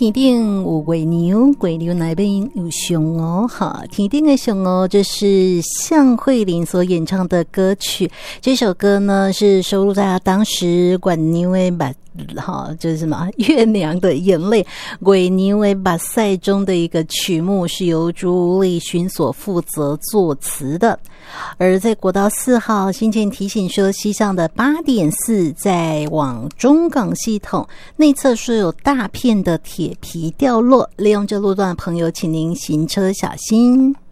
天顶有月牛，月牛那边有熊哦。好，天顶的熊哦，这是向慧琳所演唱的歌曲。这首歌呢是收录在她当时月牛的就是什么月娘的眼泪月牛的目屎中的一个曲目，是由朱立勋所负责作词的。而在国道4号先前提醒说，西向的8.4在往中港系统内侧说有大片的铁皮掉落，利用这路段的朋友请您行车小心。